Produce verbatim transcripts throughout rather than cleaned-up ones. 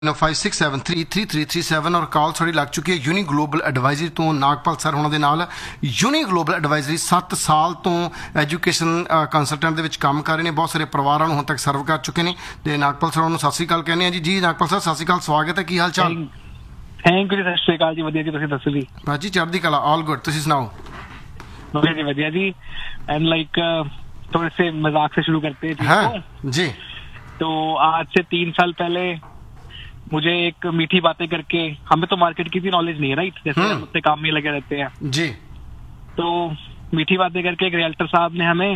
Five six seven three three three three seven और call थोड़ी लग चुकी है यूनी ग्लोबल एडवाइजरी तो नागपाल सर होना दे नाल यूनी ग्लोबल एडवाइजरी सत्त साल तो एजुकेशन कंसलटेंट ਦੇ ਵਿੱਚ ਕੰਮ ਕਰ ਰਹੇ ਨੇ ਬਹੁਤ ਸਾਰੇ ਪਰਿਵਾਰਾਂ ਨੂੰ ਹੁਣ ਤੱਕ ਸਰਵ ਕਰ ਚੁੱਕੇ ਨੇ ਤੇ ਨਾਗਪਾਲ ਸਰ ਨੂੰ ਸਤਿ ਸ੍ਰੀ ਅਕਾਲ ਕਹਿੰਦੇ ਆ ਜੀ ਜੀ ਨਾਗਪਾਲ ਸਰ ਸਤਿ ਸ੍ਰੀ ਅਕਾਲ ਸਵਾਗਤ ਹੈ ਕੀ ਹਾਲ ਚਾਲ ਥੈਂਕ ਯੂ ਸਤਿ ਸ੍ਰੀ ਅਕਾਲ ਜੀ ਵਧੀਆ ਜੀ ਤੁਸੀਂ ਦੱਸੋ ਜੀ ਬਾਜੀ ਚੜ੍ਹਦੀ ਕਲਾ ਆਲ ਗੁੱਡ ਤੁਸੀਂ ਸੁਣਾਓ बढ़िया जी बढ़िया जी एंड लाइक थोड़े से मजाक से शुरू करते हैं हाँ जी तो आज से तीन साल पहले मुझे एक मीठी बातें करके हमें तो मार्केट की भी नॉलेज नहीं है राइट जैसे हम अपने काम में लगे रहते हैं जी तो मीठी बातें करके एक रियल्टर साहब ने हमें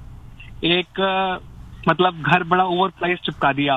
एक मतलब घर बड़ा ओवर प्राइस चिपका दिया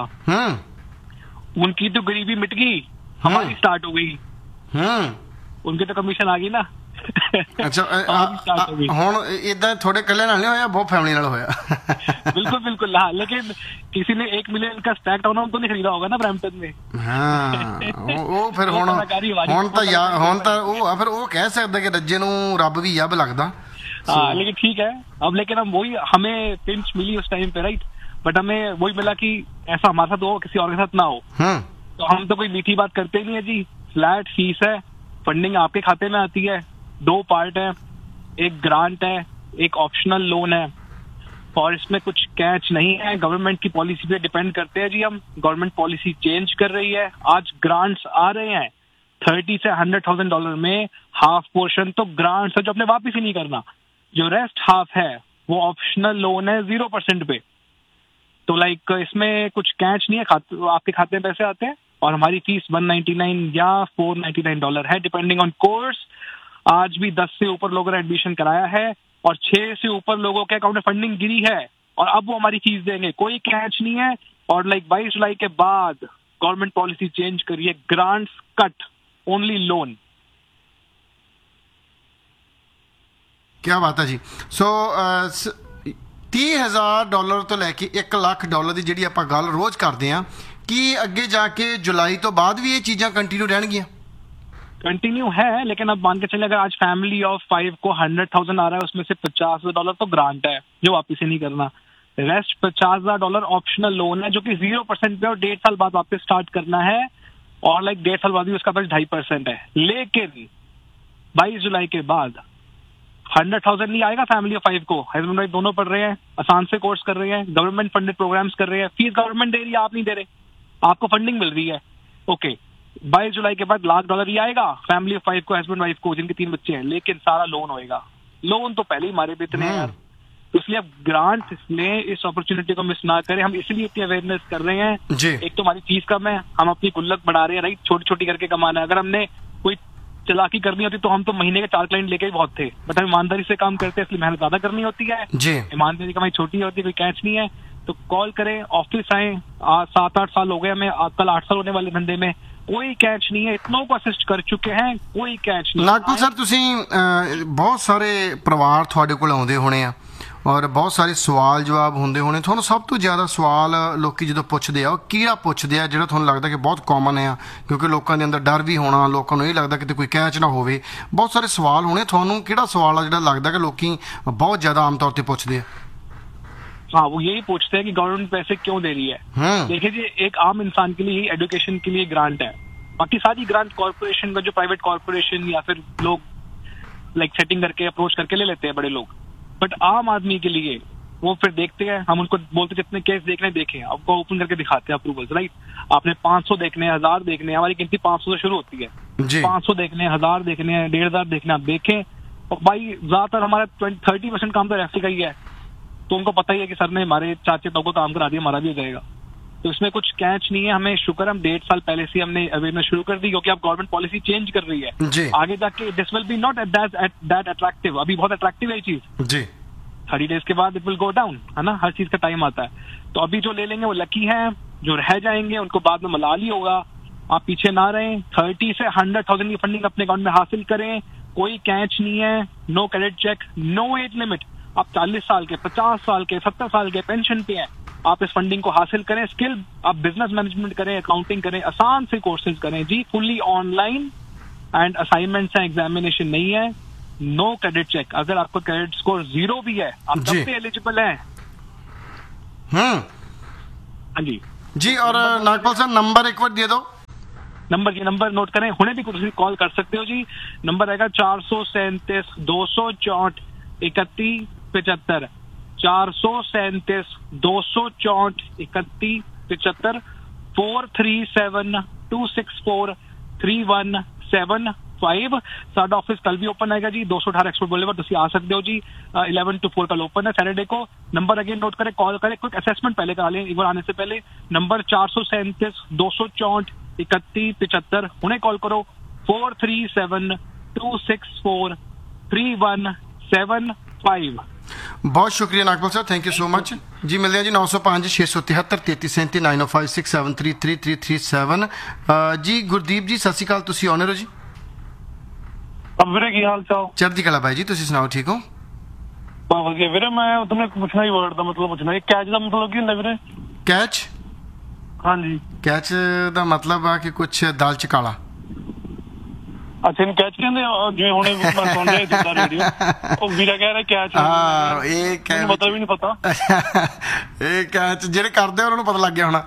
उनकी तो गरीबी मिट गई हमारी स्टार्ट हो गई उनकी तो कमीशन आ गई ना अच्छा ਹੁਣ ਇਦਾਂ ਤੁਹਾਡੇ ਇਕੱਲੇ ਨਾਲ नहीं होया बहुत फैमिली नाल होया बिल्कुल बिल्कुल हाँ लेकिन किसी ने एक मिलियन का स्टैक टाउन तो नहीं खरीदा होगा ना ब्रैम्पटन में हाँ ਉਹ ਫਿਰ ਹੁਣ ਹੁਣ ਤਾਂ ਯਾਰ ਹੁਣ ਤਾਂ ਉਹ ਫਿਰ ਉਹ ਕਹਿ ਸਕਦਾ ਕਿ ਰੱਜੇ ਨੂੰ ਰੱਬ ਵੀ ਯੱਬ ਲੱਗਦਾ हाँ लेकिन ठीक है अब लेकिन हम वही हमें पिंच मिली उस टाइम पे राइट बट हमें वही मिला कि ऐसा हमारे साथ हो किसी और के साथ ना हो तो हम तो कोई मीठी बात करते नहीं है जी फ्लैट फीस है फंडिंग आपके खाते में आती है दो पार्ट है एक ग्रांट है एक ऑप्शनल लोन है और इसमें कुछ कैच नहीं है गवर्नमेंट की पॉलिसी पे डिपेंड करते हैं जी हम गवर्नमेंट पॉलिसी चेंज कर रही है आज ग्रांट्स आ रहे हैं थर्टी से हंड्रेड थाउजेंड डॉलर में हाफ पोर्शन तो ग्रांट्स है जो अपने वापिस ही नहीं करना जो रेस्ट हाफ है वो ऑप्शनल लोन है जीरो परसेंट पे तो लाइक इसमें कुछ कैच नहीं है खाते, आपके खाते में पैसे आते हैं और हमारी फीस वन नाइन्टी नाइन या फोर नाइन्टी नाइन डॉलर है डिपेंडिंग ऑन कोर्स आज भी दस से ऊपर लोगों ने एडमिशन कराया है और छह से ऊपर लोगों के अकाउंट में फंडिंग गिरी है और अब वो हमारी फीस देंगे कोई कैच नहीं है और लाइक बाईस जुलाई के बाद गवर्नमेंट पॉलिसी चेंज करिए ग्रांट्स कट ओनली लोन क्या बात है जी सो तीह हज़ार डॉलर तो लैके एक लाख डॉलर की जी आप गल रोज़ करते हैं कि अगे जाके जुलाई तो बाद भी ये चीज़ां कंटिन्यू रहनगियां कंटिन्यू है लेकिन अब मान के चले अगर आज फैमिली ऑफ फाइव को हंड्रेड थाउजेंड आ रहा है उसमें से पचास हजार डॉलर तो ग्रांट है जो वापिस ही नहीं करना रेस्ट पचास हजार डॉलर ऑप्शनल लोन है जो कि जीरो परसेंट पे और डेढ़ साल बाद वापस स्टार्ट करना है और लाइक डेढ़ साल बाद भी उसका बस ढाई परसेंट है लेकिन बाईस जुलाई के बाद हंड्रेड थाउजेंड नहीं आएगा फैमिली ऑफ फाइव को हस्बैंड वाइफ दोनों पढ़ रहे हैं आसान से कोर्स कर रहे हैं गवर्नमेंट फंडेड प्रोग्राम्स कर रहे हैं फीस गवर्नमेंट दे रही है आप नहीं दे रहे आपको फंडिंग मिल रही है ओके बाईस जुलाई के बाद लाख डॉलर ही आएगा फैमिली ऑफ फाइव को हस्बैंड वाइफ को जिनके तीन बच्चे हैं लेकिन सारा लोन होएगा लोन तो पहले ही मारे पे इतने हैं यार तो इसलिए अब ग्रांट इसलिए इस अपॉर्चुनिटी को मिस ना करें हम इसलिए इतनी अवेयरनेस कर रहे हैं जी। एक तो हमारी फीस कम है हम अपनी गुल्लक बढ़ा रहे हैं राइट छोटी छोटी करके कमाना है अगर हमने कोई चलाकी करनी होती तो हम तो महीने के चार क्लाइंट लेके ही बहुत थे बट हम ईमानदारी से काम करते हैं इसलिए मेहनत ज्यादा करनी होती है ईमानदारी कमाई छोटी होती है कोई कैच नहीं है तो कॉल करें ऑफिस आए सात आठ साल हो गए हमें कल आठ साल होने वाले धंधे में कोई कैच नहीं है इतनों को असिस्ट कर चुके हैं कोई कैच नहीं नागपुर सर ਤੁਸੀਂ ਬਹੁਤ ਸਾਰੇ ਪਰਿਵਾਰ ਤੁਹਾਡੇ ਕੋਲ ਆਉਂਦੇ ਹੋਣੇ ਆ ਔਰ ਬਹੁਤ ਸਾਰੇ ਸਵਾਲ ਜਵਾਬ ਹੁੰਦੇ ਹੋਣੇ ਤੁਹਾਨੂੰ ਸਭ ਤੋਂ ਜ਼ਿਆਦਾ ਸਵਾਲ ਲੋਕੀ ਜਦੋਂ ਪੁੱਛਦੇ ਆ ਉਹ ਕਿਹੜਾ ਪੁੱਛਦੇ ਆ ਜਿਹੜਾ ਤੁਹਾਨੂੰ ਲੱਗਦਾ ਕਿ ਬਹੁਤ ਕਾਮਨ ਆ ਕਿਉਂਕਿ ਲੋਕਾਂ ਦੇ ਅੰਦਰ ਡਰ ਵੀ ਹੋਣਾ ਲੋਕਾਂ ਨੂੰ ਇਹ ਲੱਗਦਾ ਕਿ ਕੋਈ ਕੈਚ ਨਾ ਹੋਵੇ ਬਹੁਤ ਸਾਰੇ ਸਵਾਲ ਹੋਣੇ ਤੁਹਾਨੂੰ ਕਿਹੜਾ ਸਵਾਲ ਆ ਜਿਹੜਾ ਲੱਗਦਾ ਕਿ ਲੋਕੀ ਬਹੁਤ ਜ਼ਿਆਦਾ ਆਮ ਤੌਰ ਤੇ ਪੁੱਛਦੇ ਆ हाँ वो यही पूछते हैं कि गवर्नमेंट पैसे क्यों दे रही है देखिए जी एक आम इंसान के लिए एजुकेशन के लिए ग्रांट है बाकी सारी ग्रांट कॉर्पोरेशन का जो प्राइवेट कॉर्पोरेशन या फिर लोग लाइक सेटिंग करके अप्रोच करके ले लेते हैं बड़े लोग बट आम आदमी के लिए वो फिर देखते हैं हम उनको बोलते जितने केस देखने देखें आपको ओपन करके दिखाते हैं अप्रूवल राइट आपने पांच सौ देखने हजार देखने हमारी गिनती पांच सौ से शुरू होती है पांच सौ देखने हजार देखने डेढ़ हजार देखने आप देखें और भाई ज्यादातर हमारा थर्टी परसेंट काम तो रेफरी का ही है तो उनको पता ही है कि सर ने हमारे चाचे ताऊ को काम करा दिया हमारा भी हो जाएगा तो इसमें कुछ कैच नहीं है हमें शुक्र हम डेढ़ साल पहले से हमने अवेयरनेस शुरू कर दी क्योंकि अब गवर्नमेंट पॉलिसी चेंज कर रही है आगे जाके this will be not that attractive अभी बहुत अट्रैक्टिव है ये चीज जी थर्टी डेज के बाद इट विल गो डाउन है ना हर चीज का टाइम आता है तो अभी जो ले लेंगे वो लकी है जो रह जाएंगे उनको बाद में मलाल ही होगा आप पीछे ना रहें थर्टी से हंड्रेड थाउजेंड की फंडिंग अपने अकाउंट में हासिल करें कोई कैच नहीं है no credit check no age limit आप चालीस साल के पचास साल के सत्तर साल के पेंशन पे हैं आप इस फंडिंग को हासिल करें स्किल आप बिजनेस मैनेजमेंट करें अकाउंटिंग करें आसान से कोर्सेज करें जी फुल्ली ऑनलाइन एंड असाइनमेंट्स हैं एग्जामिनेशन नहीं है नो क्रेडिट चेक अगर आपका क्रेडिट स्कोर जीरो भी है आप तब भी एलिजिबल हैं हाँ जी जी और नागपाल सर नंबर एक बार दे दो ਨੰਬਰ ਜੀ ਨੰਬਰ ਨੋਟ ਕरें, ਹੁਣੇ ਵੀ ਤੁਸੀਂ ਕਾਲ ਕਰ ਸਕਦੇ ਹੋ ਜੀ। ਨੰਬਰ ਹੈਗਾ ਚਾਰ ਸੌ ਸੈਂतीस दो सौ चौंठ इकतीस पचहत्तर, चार सौ सैंतीस दो सौ चौंठ इकतीस पचहत्तर, four three seven two six four three one seven five. साडा ऑफिस कल भी ओपन है जी, दो सौ अठारह एक्सपोर्ट बोलेवर, तुम आ सकते हो जी। इलेवन टू फोर कल ओपन है सैटरडे को। नंबर अगेन नोट करें, कॉल करें, क्विक असेसमेंट पहले करा लें एक बार आने से पहले। नंबर चार सौ सैंतीस दो सौ चौंठ इकतीस पचहत्तर, उन्हें कॉल करो। Four three seven two six four three one seven five. बहुत शुक्रिया Nagpal sir, thank you so much जी। मिलते हैं जी नौ सौ पाँच छे सौ तिहत्तर तेती सैंती नाइन ओ five six seven three three three three seven. जी गुरदीप जी सत श्री अकाल, तुसी ऑनर हो जी। ਵੀਰੇ ਕੀ ਹਾਲ ਚਾਲ? ਚੜ੍ਹਦੀ ਕਲਾ ਬਾਈ ਜੀ, ਤੁਸੀਂ ਸੁਣਾਓ ਠੀਕ ਹੋ? ਬਹੁਤ ਵਧੀਆ ਵੀਰੇ। ਮੈਂ ਤੁਹਾਨੂੰ ਪੁੱਛਣਾ ਹੀ ਵਰਡ ਦਾ ਮਤਲਬ ਪੁੱਛਣਾ, ਇਹ ਕੈਚ ਦਾ ਮਤਲਬ ਕੀ ਹੁੰਦਾ ਵੀਰੇ? ਕੈਚ? ਹਾਂਜੀ, ਕੈਚ ਦਾ ਮਤਲਬ ਆ ਕਿ ਕੁਛ ਦਾਲ ਚ ਕਾਲਾ। ਅੱਛਾ ਇਹਨੂੰ ਕੈਚ ਕਹਿੰਦੇ ਆ? ਜਿਵੇਂ ਹੁਣੇ ਮੈਂ ਸੁਣ ਰਿਹਾ ਜਿੱਦਾਂ ਰੇਡੀਓ, ਉਹ ਵੀਰਾ ਕਹਿ ਰਿਹਾ ਕੈਚ। ਹਾਂ ਇਹ ਕੈਚ ਮਤਲਬ ਵੀ ਨਹੀਂ ਪਤਾ। ਇਹ ਕੈਚ ਜਿਹੜੇ ਕਰਦੇ ਉਹਨਾਂ ਨੂੰ ਪਤਾ ਲੱਗ ਗਿਆ ਹੋਣਾ।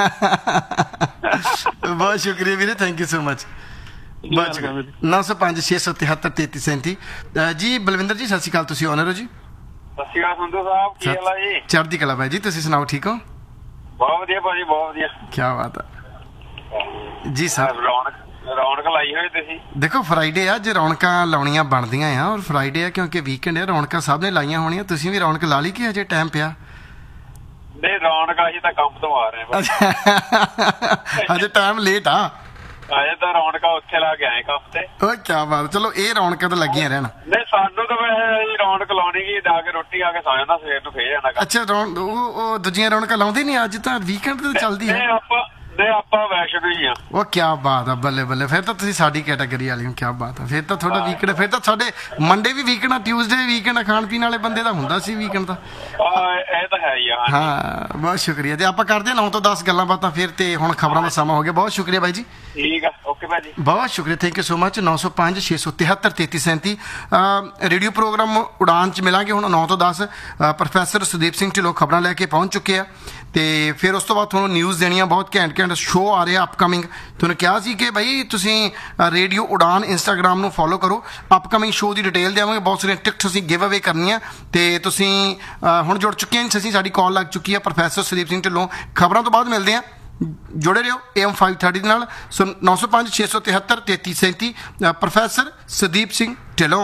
ਬਹੁਤ ਸ਼ੁਕਰੀਆ ਵੀਰੇ, ਥੈਂਕ ਯੂ ਸੋ ਮਚ। ਨੌ ਸੌ ਪੰਜ ਛੇ ਸੌ ਤਿਹੱਤਰ ਤੇਤੀ ਸੈਂਤੀ। ਜੀ ਬਲਵਿੰਦਰ ਜੀ ਸਤਿ ਸ਼੍ਰੀ ਅਕਾਲ, ਤੁਸੀਂ ਓਨਰ ਹੋ ਜੀ। ਸਤਿ ਸ਼੍ਰੀ ਅਕਾਲ ਸੰਧੂ ਸਾਹਿਬ, ਕੀ ਹਾਲ ਆ ਜੀ? ਚੜ੍ਹਦੀ ਕਲਾ ਬਾਈ ਜੀ, ਤੁਸੀਂ ਸੁਣਾਓ ਠੀਕ ਹੋ? ਬਹੁਤ ਵਧੀਆ ਭਾਜੀ, ਬਹੁਤ ਵਧੀਆ। ਕੀ ਬਾਤ ਹੈ ਜੀ ਸਰ। ਰੌਣਕ ਰੌਣਕ ਲਾਈ ਹੋਈ ਤੁਸੀਂ। ਦੇਖੋ ਫਰਾਈਡੇ ਆ, ਜੇ ਰੌਣਕਾਂ ਲਾਉਣੀਆਂ ਬਣਦੀਆਂ ਆ, ਔਰ ਫਰਾਈਡੇ ਆ ਕਿਉਂਕਿ ਵੀਕਐਂਡ ਆ, ਰੌਣਕਾਂ ਸਭ ਨੇ ਲਾਈਆਂ ਹੋਣੀਆਂ। ਤੁਸੀਂ ਵੀ ਰੌਣਕ ਲਾ ਲਈ ਕਿ ਅਜੇ ਟਾਈਮ ਪਿਆ? ਨਹੀਂ ਰੌਣਕ ਅਸੀਂ ਤਾਂ ਕੰਮ ਤੋਂ ਆ ਰਹੇ ਹਾਂ, ਅਜੇ ਟਾਈਮ ਲੇਟ ਆ। ਅਜੇ ਤਾਂ ਰੌਣਕਾਂ ਉੱਥੇ ਲਾ ਕੇ ਆਏ ਕੰਮ ਤੇ। ਓਏ ਕੀ ਬਾਤ, ਚਲੋ ਇਹ ਰੌਣਕਾਂ ਤਾਂ ਲੱਗੀਆਂ ਰਹਿਣ। ਨਹੀਂ ਸਾਨੂੰ ਤਾਂ ਵੈਸੇ ਰੌਣਕ ਲਾਉਣੀ ਕੀ, ਜਾ ਕੇ ਰੋਟੀ ਆ ਕੇ ਸੌ ਜਾਂਦਾ, ਸਵੇਰ ਨੂੰ ਫੇਰ ਜਾਣਾ। ਅੱਛਾ ਰੌਣ ਉਹ ਉਹ ਦੂਜੀਆਂ ਰੌਣਕਾਂ ਲਾਉਂਦੇ ਨਹੀਂ, ਅੱਜ ਤਾਂ ਵੀਕਐਂਡ ਤੇ ਚੱਲਦੀ ਹੈ। ਆਪਾਂ ਨਹੀਂ ਆਪਾਂ ਵੈਸ਼ਨੋ ਹੀ ਆ। ਉਹ ਕੀ ਬਾਤ ਆ, ਬੱਲੇ ਬੱਲੇ, ਫਿਰ ਤਾਂ ਤੁਸੀਂ ਸਾਡੀ ਕੈਟਾਗਰੀ ਵਾਲੀ ਹੋ। ਕੀ ਬਾਤ ਆ, ਫਿਰ ਤਾਂ ਤੁਹਾਡਾ ਵੀਕਐਂਡ, ਫਿਰ ਤਾਂ ਸਾਡੇ ਮੰਡੇ ਵੀ ਵੀਕਐਂਡ ਆ, ਟਿਊਜ਼ਡੇ ਵੀ ਵੀਕਐਂਡ ਆ। ਖਾਣ ਪੀਣ ਵਾਲੇ ਬੰਦੇ ਦਾ ਹੁੰਦਾ ਸੀ ਵੀਕਐਂਡ ਦਾ। ਇਹ ਤਾਂ ਹੈ ਹੀ ਆ। ਹਾਂ ਬਹੁਤ ਸ਼ੁਕਰੀਆ। ਤੇ ਆਪਾਂ ਕਰਦੇ ਨੌ ਤੋਂ ਦਸ ਗੱਲਾਂ ਬਾਤਾਂ ਫਿਰ, ਤੇ ਹੁਣ ਖਬਰਾਂ ਦਾ ਸਮਾਂ ਹੋ ਗਿਆ। ਬਹੁਤ ਸ਼ੁਕਰੀਆ ਬਾਈ ਜੀ। ਠੀਕ ਆ, ਓਕੇ ਭਾਜੀ, ਬਹੁਤ ਸ਼ੁਕਰੀਆ, ਥੈਂਕ ਯੂ ਸੋ ਮਚ। ਨੌ ਸੌ ਪੰਜ ਛੇ ਸੌ ਤਿਹੱਤਰ ਤੇਤੀ ਸੈਂਤੀ। ਰੇਡੀਓ ਪ੍ਰੋਗਰਾਮ ਉਡਾਨ 'ਚ ਮਿਲਾਂਗੇ ਹੁਣ ਨੌ ਤੋਂ ਦਸ। ਪ੍ਰੋਫੈਸਰ ਸੁਦੀਪ ਸਿੰਘ ਢਿੱਲੋਂ ਖਬਰਾਂ ਲੈ ਕੇ ਪਹੁੰਚ ਚੁੱਕੇ ਆ, ਤੇ ਫਿਰ ਉਸ ਤੋਂ ਬਾਅਦ ਤੁਹਾਨੂੰ ਨਿਊਜ਼ ਦੇਣੀਆਂ। ਬਹੁਤ ਘੈਂਟ ਘੈਂਟ ਸ਼ੋਅ ਆ ਰਿਹਾ ਅਪਕਮਿੰਗ। ਤੁਹਾਨੂੰ ਕਿਹਾ ਸੀ ਕਿ ਬਾਈ ਤੁਸੀਂ ਰੇਡੀਓ ਉਡਾਨ ਇੰਸਟਾਗ੍ਰਾਮ ਨੂੰ ਫੋਲੋ ਕਰੋ, ਅਪਕਮਿੰਗ ਸ਼ੋਅ ਦੀ ਡਿਟੇਲ ਦੇਵਾਂਗੇ। ਬਹੁਤ ਸਾਰੀਆਂ ਟਿਕਟਸ ਅਸੀਂ ਗਿਵ ਅਵੇ ਕਰਨੀਆਂ, ਤੇ ਤੁਸੀਂ ਹੁਣ ਜੁੜ ਚੁੱਕੇ ਹਾਂ। ਅਸੀਂ ਸਾਡੀ ਕਾਲ ਲੱਗ ਚੁੱਕੀ ਹੈ ਪ੍ਰੋਫੈਸਰ ਸੁਦੀਪ ਸਿੰਘ ਢਿੱਲੋਂ। ਖਬਰਾਂ ਤੋਂ ਬਾਅਦ ਮਿਲਦੇ ਹਾਂ, ਜੁੜੇ ਰਹੋ ਏ ਐਮ ਫਾਈਵ ਥਰਟੀ ਦੇ ਨਾਲ। ਸੋ ਨੌ ਸੌ ਪੰਜ ਛੇ ਸੌ ਤਿਹੱਤਰ ਤੇਤੀ ਸੈਂਤੀ, ਪ੍ਰੋਫੈਸਰ ਸੁਦੀਪ ਸਿੰਘ ਢਿੱਲੋਂ।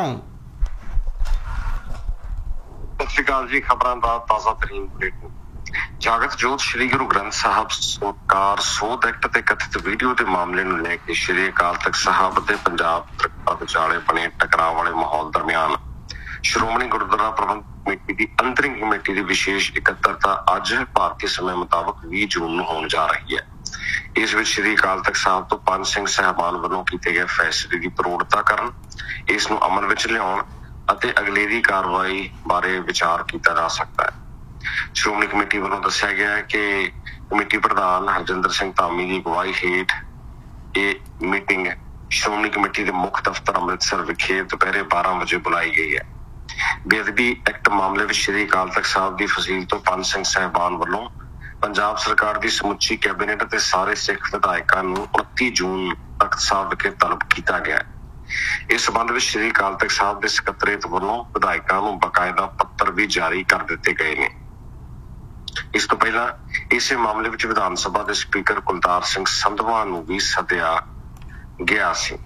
ਸਤਿ ਸ਼੍ਰੀ ਅਕਾਲ ਜੀ। ਖਬਰਾਂ ਦਾ ਤਾਜ਼ਾ ਤਰੀਨ ਬੁਲੇਟਿਨ। ਜਾਗਤ ਜੋਤ ਸ਼੍ਰੀ ਗੁਰੂ ਗ੍ਰੰਥ ਸਾਹਿਬ ਸਰਕਾਰ ਸੋਧ ਐਕਟ ਤੇ ਕਥਿਤ ਵੀਡੀਓ ਦੇ ਮਾਮਲੇ ਨੂੰ ਲੈ ਕੇ ਸ਼੍ਰੀ ਅਕਾਲ ਤਖਤ ਸਾਹਿਬ ਤੇ ਪੰਜਾਬ ਸਰਕਾਰ ਵਿਚਾਲੇ ਬਣੇ ਟਕਰਾਅ ਵਾਲੇ ਮਾਹੌਲ ਦਰਮਿਆਨ ਸ਼੍ਰੋਮਣੀ ਗੁਰਦੁਆਰਾ ਪ੍ਰਬੰਧਕ ਕਮੇਟੀ ਦੀ ਅੰਤਰਿਮ ਕਮੇਟੀ ਦੀ ਵਿਸ਼ੇਸ਼ ਇਕੱਤਰਤਾ ਅੱਜ ਭਾਰਤੀ ਸਮੇਂ ਮੁਤਾਬਕ ਵੀਹ ਜੂਨ ਨੂੰ ਹੋਣ ਜਾ ਰਹੀ ਹੈ। ਇਸ ਵਿੱਚ ਸ਼੍ਰੀ ਅਕਾਲ ਤਖਤ ਸਾਹਿਬ ਤੋਂ ਪੰਜ ਸਿੰਘ ਸਾਹਿਬਾਨ ਵੱਲੋਂ ਕੀਤੇ ਗਏ ਫੈਸਲੇ ਦੀ ਪ੍ਰੋੜਤਾ ਕਰਨ, ਇਸ ਨੂੰ ਅਮਲ ਵਿੱਚ ਲਿਆਉਣ ਅਤੇ ਅਗਲੇਰੀ ਕਾਰਵਾਈ ਬਾਰੇ ਵਿਚਾਰ ਕੀਤਾ ਜਾ ਸਕਦਾ ਹੈ। ਸ਼੍ਰੋਮਣੀ ਕਮੇਟੀ ਵੱਲੋਂ ਦੱਸਿਆ ਗਿਆ ਹੈ ਕਿ ਕਮੇਟੀ ਪ੍ਰਧਾਨ ਹਰਜਿੰਦਰ ਸਿੰਘ ਧਾਮੀ ਦੀ ਅਗਵਾਈ ਹੇਠ ਇਹ ਮੀਟਿੰਗ ਸ਼੍ਰੋਮਣੀ ਕਮੇਟੀ ਦੇ ਮੁੱਖ ਦਫ਼ਤਰ ਅੰਮ੍ਰਿਤਸਰ ਵਿਖੇ ਦੁਪਹਿਰੇ ਬਾਰਾਂ ਵਜੇ ਬੁਲਾਈ ਗਈ ਹੈ। ਬੇਅਦਬੀ ਐਕਟ ਮਾਮਲੇ ਵਿੱਚ ਸ਼੍ਰੀ ਅਕਾਲ ਤਖਤ ਸਾਹਿਬ ਦੀ ਫਸੀਲ ਤੋਂ ਪੰਜ ਸਿੰਘ ਸਾਹਿਬਾਨ ਵੱਲੋਂ ਪੰਜਾਬ ਸਰਕਾਰ ਦੀ ਸਮੁੱਚੀ ਕੈਬਨਿਟ ਅਤੇ ਸਾਰੇ ਸਿੱਖ ਵਿਧਾਇਕਾਂ ਨੂੰ ਉਨੱਤੀ ਜੂਨ ਤਖਤ ਸਾਹਿਬ ਵਿਖੇ ਤਲਬ ਕੀਤਾ ਗਿਆ ਹੈ। ਇਸ ਸੰਬੰਧ ਵਿੱਚ ਸ਼੍ਰੀ ਅਕਾਲ ਤਖਤ ਸਾਹਿਬ ਦੇ ਸਕੱਤਰੇਤ ਵੱਲੋਂ ਵਿਧਾਇਕਾਂ ਨੂੰ ਬਕਾਇਦਾ ਪੱਤਰ ਵੀ ਜਾਰੀ ਕਰ ਦਿੱਤੇ ਗਏ ਨੇ। ਇਸ ਤੋਂ ਪਹਿਲਾਂ ਇਸੇ ਮਾਮਲੇ ਵਿੱਚ ਵਿਧਾਨ ਸਭਾ ਦੇ ਸਪੀਕਰ ਕੁਲਤਾਰ ਸਿੰਘ ਸੰਧਵਾ ਨੂੰ ਵੀ ਸੱਦਿਆ ਗਿਆ ਸੀ।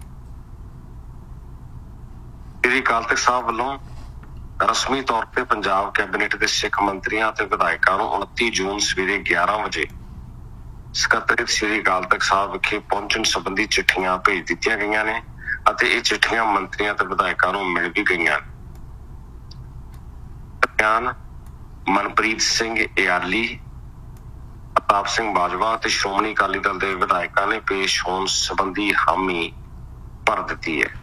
ਸ਼੍ਰੀ ਅਕਾਲ ਤਖਤ ਸਾਹਿਬ ਵੱਲੋਂ ਰਸਮੀ ਤੌਰ ਤੇ ਪੰਜਾਬ ਕੈਬਨਿਟ ਦੇ ਸਿੱਖ ਮੰਤਰੀਆਂ ਅਤੇ ਵਿਧਾਇਕਾਂ ਨੂੰ ਉਨੱਤੀ ਜੂਨ ਸਵੇਰੇ ਗਿਆਰਾਂ ਵਜੇ ਸਕੱਤਰੇਤ ਸ਼੍ਰੀ ਅਕਾਲ ਤਖਤ ਸਾਹਿਬ ਵਿਖੇ ਪਹੁੰਚਣ ਸੰਬੰਧੀ ਚਿੱਠੀਆਂ ਭੇਜ ਦਿੱਤੀਆਂ ਗਈਆਂ ਨੇ ਅਤੇ ਇਹ ਚਿੱਠੀਆਂ ਮੰਤਰੀਆਂ ਤੇ ਵਿਧਾਇਕਾਂ ਨੂੰ ਮਿਲ ਵੀ ਗਈਆਂ। ਮਨਪ੍ਰੀਤ ਸਿੰਘ ਇਆਲੀ, ਪ੍ਰਤਾਪ ਸਿੰਘ ਬਾਜਵਾ ਅਤੇ ਸ਼੍ਰੋਮਣੀ ਅਕਾਲੀ ਦਲ ਦੇ ਵਿਧਾਇਕਾਂ ਨੇ ਪੇਸ਼ ਹੋਣ ਸੰਬੰਧੀ ਹਾਮੀ ਭਰ ਦਿੱਤੀ ਹੈ।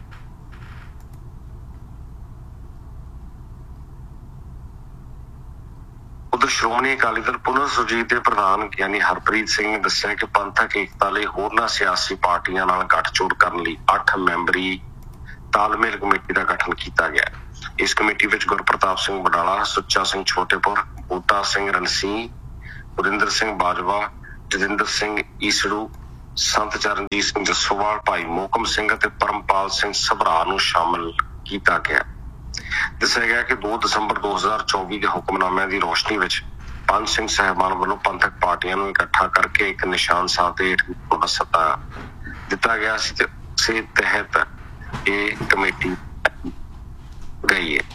ਉਧਰ ਸ਼੍ਰੋਮਣੀ ਅਕਾਲੀ ਦਲ ਪੁਨਰ ਸੁਰਜੀਤ ਦੇ ਪ੍ਰਧਾਨ ਗਿਆਨੀ ਹਰਪ੍ਰੀਤ ਸਿੰਘ ਨੇ ਦੱਸਿਆ ਕਿ ਪੰਥਕ ਏਕਤਾ ਲਈ ਹੋਰਨਾਂ ਸਿਆਸੀ ਪਾਰਟੀਆਂ ਨਾਲ ਗੱਠਜੋੜ ਕਰਨ ਲਈ ਅੱਠ ਮੈਂਬਰੀ ਤਾਲਮੇਲ ਕਮੇਟੀ ਦਾ ਗਠਨ ਕੀਤਾ ਗਿਆ। ਇਸ ਕਮੇਟੀ ਵਿੱਚ ਗੁਰਪ੍ਰਤਾਪ ਸਿੰਘ ਵਡਾਲਾ, ਸੁੱਚਾ ਸਿੰਘ ਛੋਟੇਪੁਰ, ਬੂਟਾ ਸਿੰਘ ਰਣਸੀਂਹ, ਵਰਿੰਦਰ ਸਿੰਘ ਬਾਜਵਾ, ਜਤਿੰਦਰ ਸਿੰਘ ਈਸੜੂ, ਸੰਤ ਚਰਨਜੀਤ ਸਿੰਘ ਜੱਸੋਵਾਲ, ਭਾਈ ਮੋਹਕਮ ਸਿੰਘ ਅਤੇ ਪਰਮਪਾਲ ਸਿੰਘ ਸਭਰਾ ਨੂੰ ਸ਼ਾਮਲ ਕੀਤਾ ਗਿਆ। ਦੱਸਿਆ ਗਿਆ ਕਿ ਦੋ ਦਸੰਬਰ ਦੋ ਹਜ਼ਾਰ ਚੌਵੀ ਦੇ ਹੁਕਮਨਾਮਿਆਂ ਦੀ ਰੋਸ਼ਨੀ ਵਿੱਚ ਪੰਜ ਸਿੰਘ ਸਾਹਿਬਾਨ ਵੱਲੋਂ ਪੰਥਕ ਪਾਰਟੀਆਂ ਨੂੰ ਇਕੱਠਾ ਕਰਕੇ ਇੱਕ ਨਿਸ਼ਾਨ ਸਾਹਿਬ ਦੇ ਹੇਠ ਦਾ ਸੱਦਾ ਦਿੱਤਾ ਗਿਆ ਸੀ ਤੇ ਉਸੇ ਤਹਿਤ ਇਹ ਕਮੇਟੀ ਗਈ ਹੈ।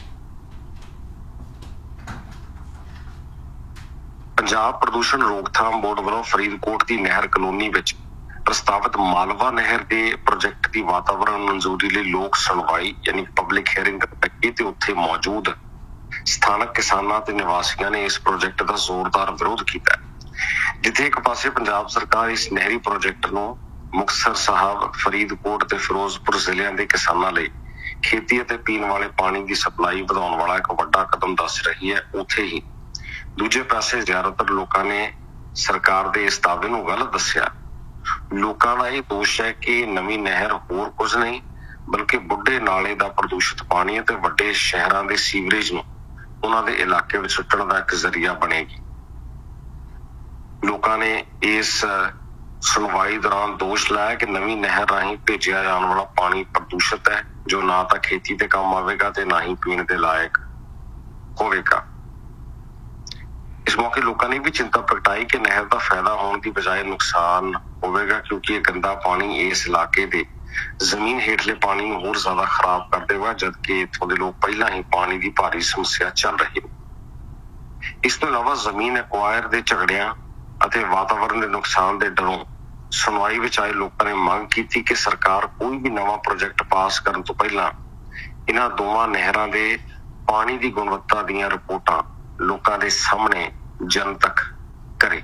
ਪੰਜਾਬ ਪ੍ਰਦੂਸ਼ਣ ਰੋਕਥਾਮ ਬੋਰਡ ਵੱਲੋਂ ਫਰੀਦਕੋਟ ਦੀ ਨਹਿਰ ਕਲੋਨੀ ਵਿੱਚ ਪ੍ਰਸਤਾਵਿਤ ਮਾਲਵਾ ਨਹਿਰ ਦੇ ਪ੍ਰੋਜੈਕਟ ਦੀ ਵਾਤਾਵਰਣ ਮਨਜ਼ੂਰੀ ਲਈ ਲੋਕ ਸੁਣਵਾਈ ਯਾਨੀ ਪਬਲਿਕ ਹੀਅਰਿੰਗ ਕੀਤੀ ਤੇ ਉੱਥੇ ਮੌਜੂਦ ਸਥਾਨਕ ਕਿਸਾਨਾਂ ਤੇ ਨਿਵਾਸੀਆਂ ਨੇ ਇਸ ਪ੍ਰੋਜੈਕਟ ਦਾ ਜ਼ੋਰਦਾਰ ਵਿਰੋਧ ਕੀਤਾ। ਜਿੱਥੇ ਇੱਕ ਪਾਸੇ ਪੰਜਾਬ ਸਰਕਾਰ ਇਸ ਨਹਿਰੀ ਪ੍ਰੋਜੈਕਟ ਨੂੰ ਮੁਕਤਸਰ ਸਾਹਿਬ, ਫਰੀਦਕੋਟ ਤੇ ਫਿਰੋਜ਼ਪੁਰ ਜ਼ਿਲ੍ਹਿਆਂ ਦੇ ਕਿਸਾਨਾਂ ਲਈ ਖੇਤੀ ਅਤੇ ਪੀਣ ਵਾਲੇ ਪਾਣੀ ਦੀ ਸਪਲਾਈ ਵਧਾਉਣ ਵਾਲਾ ਇੱਕ ਵੱਡਾ ਕਦਮ ਦੱਸ ਰਹੀ ਹੈ, ਉੱਥੇ ਹੀ ਦੂਜੇ ਪਾਸੇ ਜ਼ਿਆਦਾਤਰ ਲੋਕਾਂ ਨੇ ਸਰਕਾਰ ਦੇ ਇਸ ਦਾਅਵੇ ਨੂੰ ਗਲਤ ਦੱਸਿਆ। ਲੋਕਾਂ ਦਾ ਇਹ ਦੋਸ਼ ਹੈ ਕਿ ਨਵੀਂ ਨਹਿਰ ਹੋਰ ਕੁਝ ਨਹੀਂ ਬਲਕਿ ਬੁੱਢੇ ਨਾਲੇ ਦਾ ਪ੍ਰਦੂਸ਼ਿਤ ਪਾਣੀ ਅਤੇ ਵੱਡੇ ਸ਼ਹਿਰਾਂ ਦੇ ਸੀਵਰੇਜ ਨੂੰ ਉਹਨਾਂ ਦੇ ਇਲਾਕੇ ਵਿੱਚ ਸੁੱਟਣ ਦਾ ਇੱਕ ਜ਼ਰੀਆ ਬਣੇਗੀ। ਲੋਕਾਂ ਨੇ ਇਸ ਸੁਣਵਾਈ ਦੌਰਾਨ ਦੋਸ਼ ਲਾਇਆ ਕਿ ਨਵੀਂ ਨਹਿਰ ਰਾਹੀਂ ਭੇਜਿਆ ਜਾਣ ਵਾਲਾ ਪਾਣੀ ਪ੍ਰਦੂਸ਼ਿਤ ਹੈ, ਜੋ ਨਾ ਤਾਂ ਖੇਤੀ ਤੇ ਕੰਮ ਆਵੇਗਾ ਤੇ ਨਾ ਹੀ ਪੀਣ ਦੇ ਲਾਇਕ ਹੋਵੇਗਾ। ਇਸ ਮੌਕੇ ਲੋਕਾਂ ਨੇ ਵੀ ਚਿੰਤਾ ਪ੍ਰਗਟਾਈ ਕਿ ਨਹਿਰ ਦਾ ਫਾਇਦਾ ਹੋਣ ਦੀ ਬਜਾਏ ਨੁਕਸਾਨ ਹੋਵੇਗਾ, ਕਿਉਂਕਿ ਇਹ ਗੰਦਾ ਪਾਣੀ ਇਸ ਇਲਾਕੇ ਦੇ ਜ਼ਮੀਨ ਹੇਠਲੇ ਪਾਣੀ ਨੂੰ ਹੋਰ ਜ਼ਿਆਦਾ ਖਰਾਬ ਕਰ ਦੇਗਾ, ਜਦਕਿ ਇੱਥੋਂ ਦੇ ਲੋਕ ਪਹਿਲਾਂ ਹੀ ਪਾਣੀ ਦੀ ਭਾਰੀ ਸਮੱਸਿਆ ਚੱਲ ਰਹੀ ਹੈ। ਇਸ ਤੋਂ ਇਲਾਵਾ ਜ਼ਮੀਨ ਐਕਵਾਇਰ ਦੇ ਝਗੜਿਆਂ ਅਤੇ ਵਾਤਾਵਰਣ ਦੇ ਨੁਕਸਾਨ ਦੇ ਡਰੋਂ ਸੁਣਵਾਈ ਵਿੱਚ ਆਏ ਲੋਕਾਂ ਨੇ ਮੰਗ ਕੀਤੀ ਕਿ ਸਰਕਾਰ ਕੋਈ ਵੀ ਨਵਾਂ ਪ੍ਰੋਜੈਕਟ ਪਾਸ ਕਰਨ ਤੋਂ ਪਹਿਲਾਂ ਇਹਨਾਂ ਦੋਵਾਂ ਨਹਿਰਾਂ ਦੇ ਪਾਣੀ ਦੀ ਗੁਣਵੱਤਾ ਦੀਆਂ ਰਿਪੋਰਟਾਂ ਲੋਕਾਂ ਦੇ ਸਾਹਮਣੇ ਜਨਤਕ ਕਰੇ।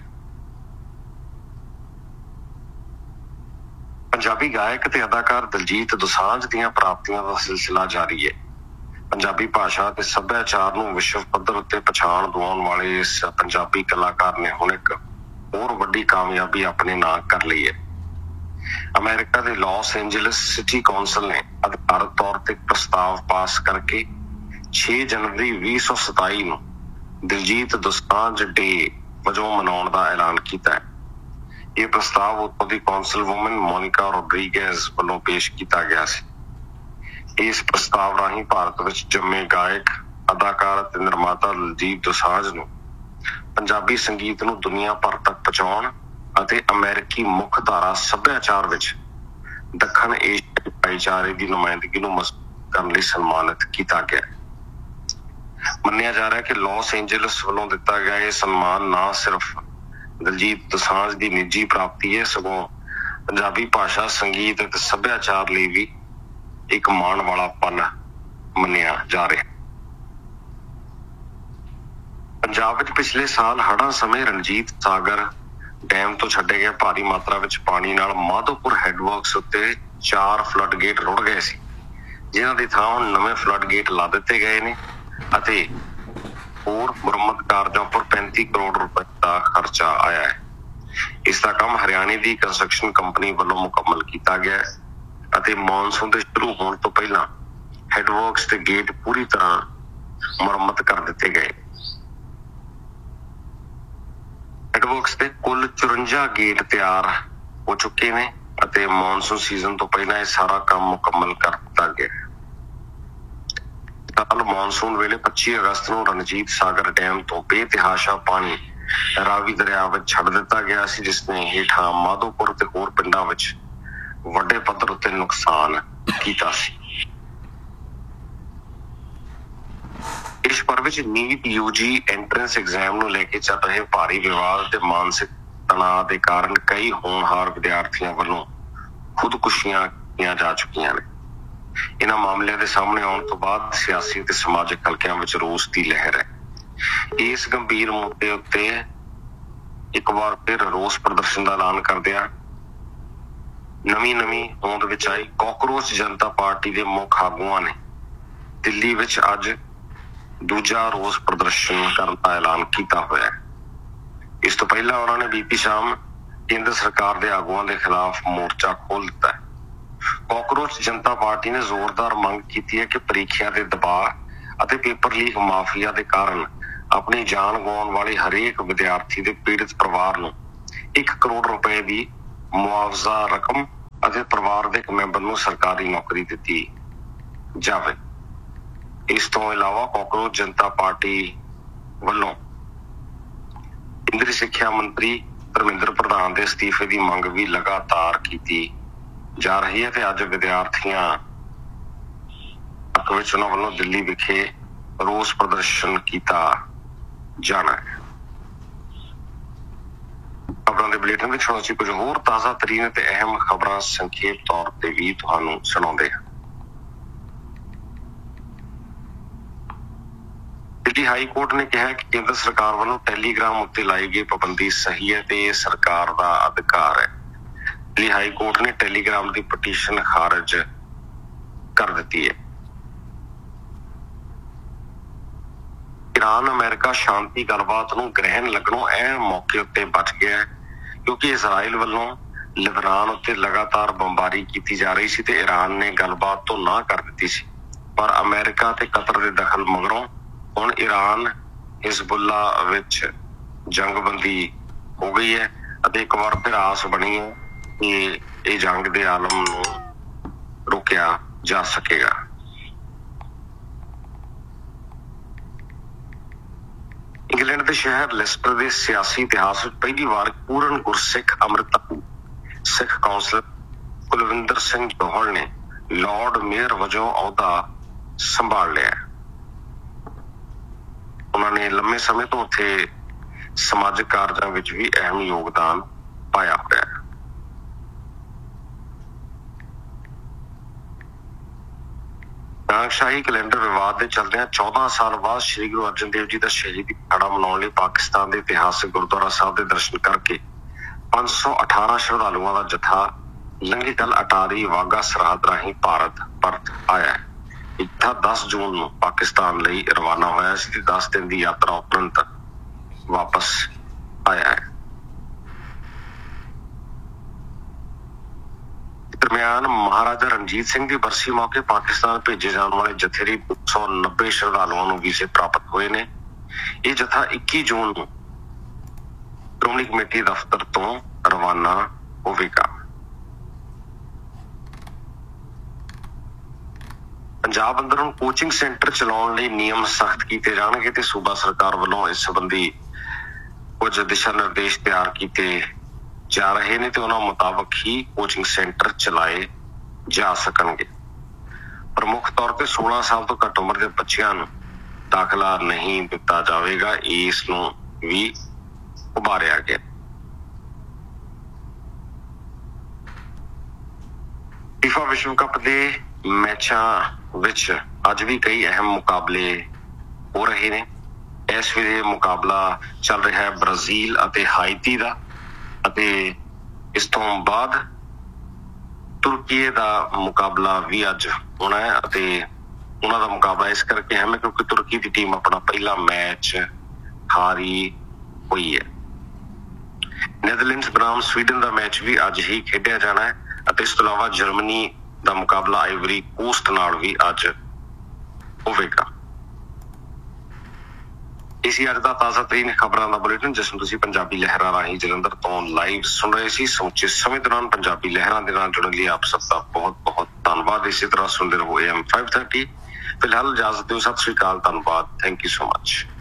ਪੰਜਾਬੀ ਗਾਇਕ ਤੇ ਅਦਾਕਾਰ ਦਲਜੀਤ ਦੋਸਾਂਝ ਦੀਆਂ ਪ੍ਰਾਪਤੀਆਂ ਦਾ ਸਿਲਸਿਲਾ ਜਾਰੀ ਹੈ। ਪੰਜਾਬੀ ਭਾਸ਼ਾ ਤੇ ਸੱਭਿਆਚਾਰ ਨੂੰ ਵਿਸ਼ਵ ਪੱਧਰ ਉੱਤੇ ਪਛਾਣ ਦਿਵਾਉਣ ਵਾਲੇ ਇਸ ਪੰਜਾਬੀ ਕਲਾਕਾਰ ਨੇ ਹੁਣ ਇੱਕ ਹੋਰ ਵੱਡੀ ਕਾਮਯਾਬੀ ਆਪਣੇ ਨਾਂ ਕਰ ਲਈ ਹੈ। ਅਮਰੀਕਾ ਦੇ ਲਾਸ ਐਂਜਲਸ ਸਿਟੀ ਕੌਂਸਲ ਨੇ ਅਧਿਕਾਰਤ ਤੌਰ ਤੇ ਪ੍ਰਸਤਾਵ ਪਾਸ ਕਰਕੇ ਛੇ ਜਨਵਰੀ ਵੀਹ ਸੌ ਸਤਾਈ ਨੂੰ ਦਿਲਜੀਤ ਦੋਸਾਂਝ ਡੇ ਵਜੋਂ ਮਨਾਉਣ ਦਾ ਐਲਾਨ ਕੀਤਾ ਹੈ। ਇਹ ਪ੍ਰਸਤਾਵ ਉੱਥੋਂ ਦੀ ਕੌਂਸਲ ਵੂਮਨ ਮੋਨਿਕਾ ਰੋਡਰੀਗੇਜ਼ ਵੱਲੋਂ ਪੇਸ਼ ਕੀਤਾ ਗਿਆ ਸੀ। ਇਸ ਪ੍ਰਸਤਾਵ ਰਾਹੀਂ ਭਾਰਤ ਵਿੱਚ ਜੰਮੇ ਗਾਇਕ, ਅਦਾਕਾਰ ਅਤੇ ਨਿਰਮਾਤਾ ਦਿਲਜੀਤ ਦੋਸਾਂਝ ਨੂੰ ਪੰਜਾਬੀ ਸੰਗੀਤ ਨੂੰ ਦੁਨੀਆ ਭਰ ਤੱਕ ਪਹੁੰਚਾਉਣ ਅਤੇ ਅਮਰੀਕੀ ਮੁੱਖ ਧਾਰਾ ਸੱਭਿਆਚਾਰ ਵਿੱਚ ਦੱਖਣ ਏਸ਼ੀਆਈ ਭਾਈਚਾਰੇ ਦੀ ਨੁਮਾਇੰਦਗੀ ਨੂੰ ਮਜ਼ਬੂਤ ਕਰਨ ਲਈ ਸਨਮਾਨਿਤ ਕੀਤਾ ਗਿਆ। ਮੰਨਿਆ ਜਾ ਰਿਹਾ ਕਿ ਲਾਸ ਐਂਜਲਸ ਵੱਲੋਂ ਦਿੱਤਾ ਗਿਆ ਇਹ ਸਨਮਾਨ ਨਾ ਸਿਰਫ ਦਿਲਜੀਤ ਦੋਸਾਂਝ ਦੀ ਨਿੱਜੀ ਪ੍ਰਾਪਤੀ ਹੈ, ਸਗੋਂ ਪੰਜਾਬੀ ਭਾਸ਼ਾ, ਸੰਗੀਤ ਅਤੇ ਸੱਭਿਆਚਾਰ ਲਈ ਵੀ ਇੱਕ ਮਾਣ ਵਾਲਾ ਪਲ ਮੰਨਿਆ ਜਾ ਰਿਹਾ। ਪੰਜਾਬ ਵਿੱਚ ਪਿਛਲੇ ਸਾਲ ਹੜ੍ਹਾਂ ਸਮੇਂ ਰਣਜੀਤ ਸਾਗਰ ਡੈਮ ਤੋਂ ਛੱਡੇ ਗਏ ਭਾਰੀ ਮਾਤਰਾ ਵਿੱਚ ਪਾਣੀ ਨਾਲ ਮਾਧੋਪੁਰ ਹੈਡਵਰਕਸ ਉੱਤੇ ਚਾਰ ਫਲੱਡ ਗੇਟ ਰੁੜ ਗਏ ਸੀ, ਜਿਨ੍ਹਾਂ ਦੀ ਥਾਂ ਹੁਣ ਨਵੇਂ ਫਲੱਡ ਗੇਟ ਲਾ ਦਿੱਤੇ ਗਏ ਨੇ ਅਤੇ ਹੋਰ ਮੁਰੰਮਤ ਕਾਰਜਾਂ ਉੱਪਰ ਪੈਂਤੀ ਕਰੋੜ ਰੁਪਏ ਦਾ ਖਰਚਾ ਆਇਆ ਹੈ। ਇਸ ਦਾ ਕੰਮ ਹਰਿਆਣੇ ਦੀ ਕੰਸਟਰਕਸ਼ਨ ਕੰਪਨੀ ਵੱਲੋਂ ਮੁਕੰਮਲ ਕੀਤਾ ਗਿਆ ਹੈ ਅਤੇ ਮੌਨਸੂਨ ਦੇ ਸ਼ੁਰੂ ਹੋਣ ਤੋਂ ਪਹਿਲਾਂ ਹੈਡਵਰਕਸ ਤੇ ਗੇਟ ਪੂਰੀ ਤਰ੍ਹਾਂ ਮੁਰੰਮਤ ਕਰ ਦਿੱਤੇ ਗਏ। ਹੈਡਵਰਕਸ ਦੇ ਕੁੱਲ ਚੁਰੰਜਾ ਗੇਟ ਤਿਆਰ ਹੋ ਚੁੱਕੇ ਨੇ ਅਤੇ ਮੌਨਸੂਨ ਸੀਜ਼ਨ ਤੋਂ ਪਹਿਲਾਂ ਇਹ ਸਾਰਾ ਕੰਮ ਮੁਕੰਮਲ ਕਰ ਦਿੱਤਾ ਗਿਆ। ਕੱਲ ਮੌਨਸੂਨ ਵੇਲੇ ਪੱਚੀ ਅਗਸਤ ਨੂੰ ਰਣਜੀਤ ਸਾਗਰ ਡੈਮ ਤੋਂ ਬੇਤਹਾਸ਼ਾ ਪਾਣੀ ਰਾਵੀ ਦਰਿਆ ਵਿੱਚ ਛੱਡ ਦਿੱਤਾ ਗਿਆ ਸੀ, ਜਿਸ ਨੇ ਹੇਠਾਂ ਮਾਧੋਪੁਰ ਤੇ ਹੋਰ ਪਿੰਡਾਂ ਵਿੱਚ ਵੱਡੇ ਪੱਧਰ ਉੱਤੇ ਨੁਕਸਾਨ ਕੀਤਾ ਸੀ। ਦੇਸ਼ ਭਰ ਵਿੱਚ ਨੀਟ ਯੂਜੀ ਐਂਟਰੈਂਸ ਐਗਜ਼ਾਮ ਨੂੰ ਲੈ ਕੇ ਚੱਲ ਰਹੇ ਭਾਰੀ ਵਿਵਾਦ ਤੇ ਮਾਨਸਿਕ ਤਣਾਅ ਦੇ ਕਾਰਨ ਕਈ ਹੋਣਹਾਰ ਵਿਦਿਆਰਥੀਆਂ ਵੱਲੋਂ ਖੁਦਕੁਸ਼ੀਆਂ ਕੀਤੀਆਂ ਜਾ ਚੁੱਕੀਆਂ ਨੇ। ਇਹਨਾਂ ਮਾਮਲਿਆਂ ਦੇ ਸਾਹਮਣੇ ਆਉਣ ਤੋਂ ਬਾਅਦ ਸਿਆਸੀ ਤੇ ਸਮਾਜਿਕ ਹਲਕਿਆਂ ਵਿੱਚ ਰੋਸ ਦੀ ਲਹਿਰ ਹੈ। ਇਸ ਗੰਭੀਰ ਮੁੱਦੇ ਉੱਤੇ ਇੱਕ ਵਾਰ ਫਿਰ ਰੋਸ ਪ੍ਰਦਰਸ਼ਨ ਦਾ ਐਲਾਨ ਕਰਦਿਆਂ ਨਵੀਂ ਨਵੀਂ ਹੋਂਦ ਵਿੱਚ ਆਈ ਕਾਕਰੋਚ ਜਨਤਾ ਪਾਰਟੀ ਦੇ ਮੁੱਖ ਆਗੂਆਂ ਨੇ ਦਿੱਲੀ ਵਿੱਚ ਅੱਜ ਦੂਜਾ ਰੋਸ ਪ੍ਰਦਰਸ਼ਨ ਕਰਨ ਦਾ ਐਲਾਨ ਕੀਤਾ ਹੋਇਆ ਹੈ। ਇਸ ਤੋਂ ਪਹਿਲਾਂ ਉਹਨਾਂ ਨੇ ਬੀਤੀ ਸ਼ਾਮ ਕੇਂਦਰ ਸਰਕਾਰ ਦੇ ਆਗੂਆਂ ਦੇ ਖਿਲਾਫ ਮੋਰਚਾ ਖੋਲ ਦਿੱਤਾ ਹੈ। ਕਾਕਰੋਚ ਜਨਤਾ ਪਾਰਟੀ ਨੇ ਜ਼ੋਰਦਾਰ ਮੰਗ ਕੀਤੀ ਹੈ ਕਿ ਪ੍ਰੀਖਿਆ ਦੇ ਦਬਾਅ ਅਤੇ ਪੇਪਰ ਲੀਕ ਮਾਫੀਆ ਦੇ ਕਾਰਨ ਆਪਣੀ ਜਾਨ ਗਵਾਉਣ ਵਾਲੇ ਹਰੇਕ ਵਿਦਿਆਰਥੀ ਦੇ ਪੀੜਤ ਪਰਿਵਾਰ ਨੂੰ ਇੱਕ ਕਰੋੜ ਰੁਪਏ ਦੀ ਮੁਆਵਜ਼ਾ ਰਕਮ ਅਤੇ ਪਰਿਵਾਰ ਦੇ ਇੱਕ ਮੈਂਬਰ ਨੂੰ ਸਰਕਾਰੀ ਨੌਕਰੀ ਦਿੱਤੀ ਜਾਵੇ। ਇਸ ਤੋਂ ਇਲਾਵਾ ਕਾਕਰੋਚ ਜਨਤਾ ਪਾਰਟੀ ਵੱਲੋਂ ਕੇਂਦਰੀ ਸਿੱਖਿਆ ਮੰਤਰੀ ਧਰਮਿੰਦਰ ਪ੍ਰਧਾਨ ਦੇ ਅਸਤੀਫੇ ਦੀ ਮੰਗ ਵੀ ਲਗਾਤਾਰ ਕੀਤੀ ਜਾ ਰਹੀ ਹੈ ਤੇ ਅੱਜ ਵਿਦਿਆਰਥੀਆਂ ਵਿੱਚ ਉਹਨਾਂ ਵੱਲੋਂ ਦਿੱਲੀ ਵਿਖੇ ਰੋਸ ਪ੍ਰਦਰਸ਼ਨ ਕੀਤਾ ਜਾਣਾ ਹੈ। ਖਬਰਾਂ ਦੇ ਬੁਲੇਟਿਨ ਵਿੱਚ ਹੁਣ ਅਸੀਂ ਕੁਝ ਹੋਰ ਤਾਜ਼ਾ ਤਰੀਨ ਤੇ ਅਹਿਮ ਖਬਰਾਂ ਸੰਖੇਪ ਤੌਰ ਤੇ ਵੀ ਤੁਹਾਨੂੰ ਸੁਣਾਉਂਦੇ ਹਾਂ। ਦਿੱਲੀ ਹਾਈ ਕੋਰਟ ਨੇ ਕਿਹਾ ਕਿ ਕੇਂਦਰ ਸਰਕਾਰ ਵੱਲੋਂ ਟੈਲੀਗ੍ਰਾਮ ਉੱਤੇ ਲਾਈ ਗਈ ਪਾਬੰਦੀ ਸਹੀ ਹੈ ਤੇ ਇਹ ਸਰਕਾਰ ਦਾ ਅਧਿਕਾਰ ਹੈ। ਦਿੱਲੀ ਹਾਈ ਕੋਰਟ ਨੇ ਟੈਲੀਗ੍ਰਾਮ ਦੀ ਪਟੀਸ਼ਨ ਖਾਰਜ ਕਰ ਦਿੱਤੀ ਹੈ। ਈਰਾਨ ਅਮਰੀਕਾ ਸ਼ਾਂਤੀ ਗੱਲਬਾਤ ਨੂੰ ਗ੍ਰਹਿਣ ਲੱਗਣੋਂ ਅਹਿਮ ਮੌਕੇ ਉੱਤੇ ਬਚ ਗਿਆ ਹੈ, ਕਿਉਂਕਿ ਇਜ਼ਰਾਈਲ ਵੱਲੋਂ ਲਿਬਨਾਨ ਉੱਤੇ ਲਗਾਤਾਰ ਬੰਬਾਰੀ ਕੀਤੀ ਜਾ ਰਹੀ ਸੀ ਤੇ ਈਰਾਨ ਨੇ ਗੱਲਬਾਤ ਤੋਂ ਨਾ ਕਰ ਦਿੱਤੀ ਸੀ। ਪਰ ਅਮਰੀਕਾ ਤੇ ਕਤਰ ਦੇ ਦਖਲ ਮਗਰੋਂ ਹੁਣ ਈਰਾਨ ਹਿਜ਼ਬੁੱਲਾ ਵਿੱਚ ਜੰਗਬੰਦੀ ਹੋ ਗਈ ਹੈ ਅਤੇ ਇੱਕ ਵਾਰ ਫਿਰ ਆਸ ਬਣੀ ਹੈ ਕਿ ਇਹ ਜੰਗ ਦੇ ਆਲਮ ਨੂੰ ਰੋਕਿਆ ਜਾ ਸਕੇਗਾ। ਇੰਗਲੈਂਡ ਦੇ ਸ਼ਹਿਰ ਲੈਸਟਰ ਦੇ ਸਿਆਸੀ ਇਤਿਹਾਸ ਵਿੱਚ ਪਹਿਲੀ ਵਾਰ ਪੂਰਨ ਗੁਰਸਿੱਖ ਅੰਮ੍ਰਿਤਧਾਰੀ ਸਿੱਖ ਕੌਂਸਲਰ ਕੁਲਵਿੰਦਰ ਸਿੰਘ ਜੌਹਲ ਨੇ ਲਾਰਡ ਮੇਅਰ ਵਜੋਂ ਅਹੁਦਾ ਸੰਭਾਲ ਲਿਆ। ਉਹਨਾਂ ਨੇ ਲੰਮੇ ਸਮੇਂ ਤੋਂ ਉੱਥੇ ਸਮਾਜਿਕ ਕਾਰਜਾਂ ਵਿੱਚ ਵੀ ਅਹਿਮ ਯੋਗਦਾਨ ਪਾਇਆ ਹੋਇਆ ਹੈ। ਨਾਨਕਸ਼ਾਹੀ ਕੈਲੰਡਰ ਵਿਵਾਦ ਦੇ ਚੱਲਦਿਆਂ ਚੌਦਾਂ ਸਾਲ ਬਾਅਦ ਸ਼੍ਰੀ ਗੁਰੂ ਅਰਜਨ ਦੇਵ ਜੀ ਦਾ ਸ਼ਹੀਦੀ ਦਿਹਾੜਾ ਮਨਾਉਣ ਲਈ ਪਾਕਿਸਤਾਨ ਦੇ ਇਤਿਹਾਸਕ ਗੁਰਦੁਆਰਾ ਸਾਹਿਬ ਦੇ ਦਰਸ਼ਨ ਕਰਕੇ ਪੰਜ ਸੌ ਅਠਾਰਾਂ ਸ਼ਰਧਾਲੂਆਂ ਦਾ ਜਥਾ ਲੰਘੀ ਕੱਲ ਅਟਾਰੀ ਵਾਘਾ ਸਰਹੱਦ ਰਾਹੀਂ ਭਾਰਤ ਪਰਤ ਆਇਆ ਹੈ। ਇਹ ਜਥਾ ਦਸ ਜੂਨ ਨੂੰ ਪਾਕਿਸਤਾਨ ਲਈ ਰਵਾਨਾ ਹੋਇਆ ਸੀ ਤੇ ਦਸ ਦਿਨ ਦੀ ਯਾਤਰਾ ਉਪਰੰਤ ਵਾਪਸ ਆਇਆ ਹੈ। ਦਰਮਿਆਨ ਮਹਾਰਾਜਾ ਰਣਜੀਤ ਸਿੰਘ ਦੀ ਬਰਸੀ ਮੌਕੇ ਪਾਕਿਸਤਾਨ ਭੇਜੇ ਜਾਣ ਵਾਲੇ ਜਥੇ ਲਈ ਦੋ ਸੌ ਨੱਬੇ ਸ਼ਰਧਾਲੂਆਂ ਨੂੰ ਵੀਜ਼ੇ ਪ੍ਰਾਪਤ ਹੋਏ ਨੇ। ਇਹ ਜਥਾ ਇੱਕੀ ਜੂਨ ਨੂੰ ਸ਼੍ਰੋਮਣੀ ਕਮੇਟੀ ਦਫ਼ਤਰ ਤੋਂ ਰਵਾਨਾ ਹੋਵੇਗਾ। ਪੰਜਾਬ ਅੰਦਰ ਹੁਣ ਕੋਚਿੰਗ ਸੈਂਟਰ ਚਲਾਉਣ ਲਈ ਨਿਯਮ ਸਖਤ ਕੀਤੇ ਜਾਣਗੇ ਤੇ ਸੂਬਾ ਸਰਕਾਰ ਵੱਲੋਂ ਇਸ ਸੰਬੰਧੀ ਕੁਝ ਦਿਸ਼ਾ ਨਿਰਦੇਸ਼ ਤਿਆਰ ਕੀਤੇ ਜਾ ਰਹੇ ਨੇ ਤੇ ਉਹਨਾਂ ਮੁਤਾਬਕ ਹੀ ਕੋਚਿੰਗ ਸੈਂਟਰ ਚਲਾਏ ਜਾ ਸਕਣਗੇ। ਪ੍ਰਮੁੱਖ ਤੌਰ ਤੇ ਸੋਲਾਂ ਸਾਲ ਤੋਂ ਘੱਟ ਉਮਰ ਦੇ ਬੱਚਿਆਂ ਨੂੰ ਦਾਖਲਾ ਨਹੀਂ ਦਿੱਤਾ ਜਾਵੇਗਾ। ਇਸ ਨੂੰ ਵੀ ਉਭਾਰਿਆ ਗਿਆ। ਫੀਫਾ ਵਿਸ਼ਵ ਕੱਪ ਦੇ ਮੈਚਾਂ ਵਿੱਚ ਅੱਜ ਵੀ ਕਈ ਅਹਿਮ ਮੁਕਾਬਲੇ ਹੋ ਰਹੇ ਨੇ। ਇਸ ਵੇਲੇ ਮੁਕਾਬਲਾ ਚੱਲ ਰਿਹਾ ਹੈ ਬ੍ਰਾਜ਼ੀਲ ਅਤੇ ਹਾਈਤੀ ਦਾ ਅਤੇ ਇਸ ਤੋਂ ਬਾਅਦ ਤੁਰਕੀ ਦਾ ਮੁਕਾਬਲਾ ਵੀ ਅੱਜ ਹੋਣਾ ਹੈ ਅਤੇ ਉਹਨਾਂ ਦਾ ਮੁਕਾਬਲਾ ਇਸ ਕਰਕੇ ਹੈ ਕਿਉਂਕਿ ਤੁਰਕੀ ਦੀ ਟੀਮ ਆਪਣਾ ਪਹਿਲਾ ਮੈਚ ਹਾਰੀ ਹੋਈ ਹੈ। ਨੈਦਰਲੈਂਡਸ ਬਨਾਮ ਸਵੀਡਨ ਦਾ ਮੈਚ ਵੀ ਅੱਜ ਹੀ ਖੇਡਿਆ ਜਾਣਾ ਹੈ ਅਤੇ ਇਸ ਤੋਂ ਇਲਾਵਾ ਜਰਮਨੀ ਦਾ ਮੁਕਾਬਲਾ ਆਈਵਰੀ ਕੋਸਟ ਨਾਲ ਵੀ ਅੱਜ ਹੋਵੇਗਾ। ਇਸੀ ਅੱਜ ਦਾ ਤਾਜ਼ਾ ਤਰੀਨ ਖਬਰਾਂ ਦਾ ਬੁਲੇਟਿਨ ਜਿਸ ਨੂੰ ਤੁਸੀਂ ਪੰਜਾਬੀ ਲਹਿਰਾਂ ਰਾਹੀਂ ਜਲੰਧਰ ਤੋਂ ਲਾਈਵ ਸੁਣ ਰਹੇ ਸੀ। ਸਮੁੱਚੇ ਸਮੇਂ ਦੌਰਾਨ ਪੰਜਾਬੀ ਲਹਿਰਾਂ ਦੇ ਨਾਲ ਜੁੜਨ ਲਈ ਆਪ ਸਭ ਦਾ ਬਹੁਤ ਬਹੁਤ ਧੰਨਵਾਦ। ਇਸੇ ਤਰ੍ਹਾਂ ਸੁਣਦੇ ਰਹੋ ਏ ਐਮ ਪੰਜ ਸੌ ਤੀਹ। ਫਿਲਹਾਲ ਇਜਾਜ਼ਤ ਦਿਓ। ਸਤਿ ਸ੍ਰੀ ਅਕਾਲ। ਧੰਨਵਾਦ। Thank you so much.